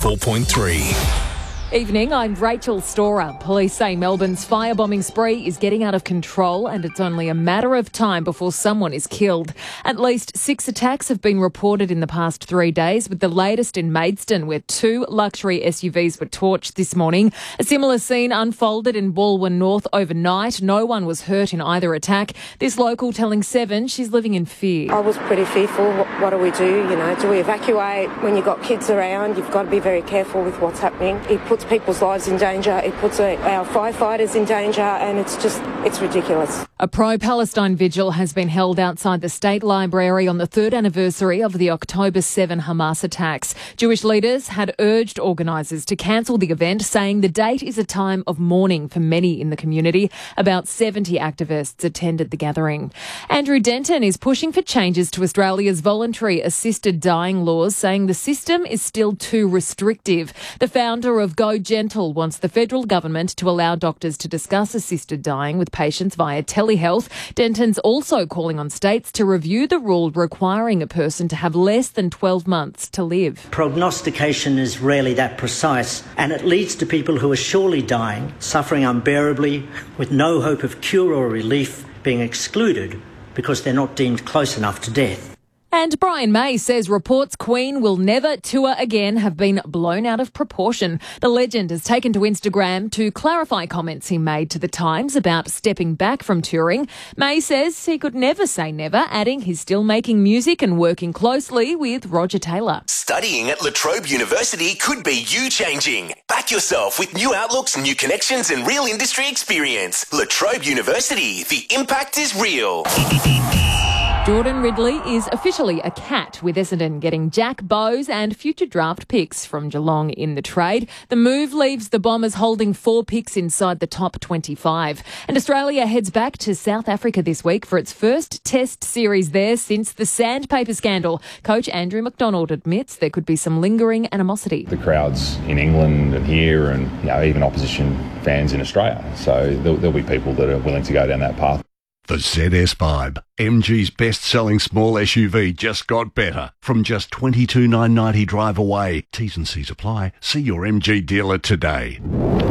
104.3. Evening, I'm Rachel Storer. Police say Melbourne's firebombing spree is getting out of control and it's only a matter of time before someone is killed. At least 6 attacks have been reported in the past 3 days, with the latest in Maidstone, where 2 luxury SUVs were torched this morning. A similar scene unfolded in Balwyn North overnight. No one was hurt in either attack. This local telling Seven she's living in fear. I was pretty fearful. What do we do? Do we evacuate? When you've got kids around, you've got to be very careful with what's happening. It puts people's lives in danger, it puts our firefighters in danger, and it's ridiculous. A pro-Palestine vigil has been held outside the State Library on the 3rd anniversary of the October 7 Hamas attacks. Jewish leaders had urged organisers to cancel the event, saying the date is a time of mourning for many in the community. About 70 activists attended the gathering. Andrew Denton is pushing for changes to Australia's voluntary assisted dying laws, saying the system is still too restrictive. The founder of Go Gentle wants the federal government to allow doctors to discuss assisted dying with patients via telehealth. Denton's also calling on states to review the rule requiring a person to have less than 12 months to live. Prognostication is rarely that precise, and it leads to people who are surely dying, suffering unbearably, with no hope of cure or relief, being excluded because they're not deemed close enough to death. And Brian May says reports Queen will never tour again have been blown out of proportion. The legend has taken to Instagram to clarify comments he made to The Times about stepping back from touring. May says he could never say never, adding he's still making music and working closely with Roger Taylor. Studying at La Trobe University could be you changing. Back yourself with new outlooks, new connections and real industry experience. La Trobe University, the impact is real. Jordan Ridley is officially a cat, with Essendon getting Jack Bowes and future draft picks from Geelong in the trade. The move leaves the Bombers holding 4 picks inside the top 25. And Australia heads back to South Africa this week for its first test series there since the sandpaper scandal. Coach Andrew McDonald admits there could be some lingering animosity. The crowds in England and here and even opposition fans in Australia. So there'll be people that are willing to go down that path. The ZS5, MG's best-selling small SUV, just got better. From just $22,990 drive away. T's and C's apply. See your MG dealer today.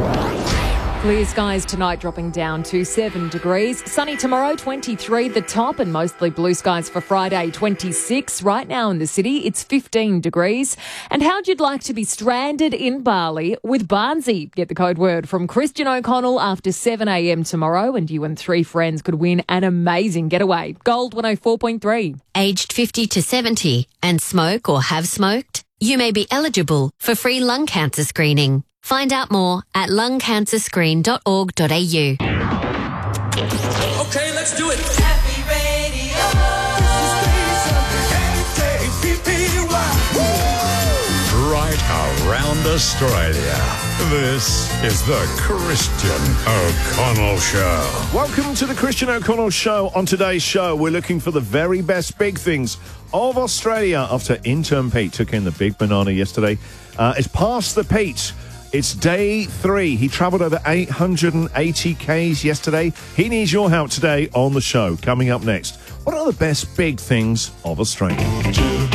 Clear skies tonight, dropping down to 7 degrees. Sunny tomorrow, 23 the top, and mostly blue skies for Friday, 26. Right now in the city, it's 15 degrees. And how'd you like to be stranded in Bali with Barnsey? Get the code word from Christian O'Connell after 7 a.m. tomorrow, and you and 3 friends could win an amazing getaway. Gold 104.3. Aged 50 to 70 and smoke or have smoked? You may be eligible for free lung cancer screening. Find out more at lungcancerscreen.org.au. Okay, let's do it. Happy Radio. Right around Australia. This is the Christian O'Connell Show. Welcome to the Christian O'Connell Show. On today's show, we're looking for the very best big things of Australia after intern Pete took in the big banana yesterday. It's past the Pete. It's day 3. He travelled over 880 Ks yesterday. He needs your help today on the show. Coming up next, what are the best big things of Australia?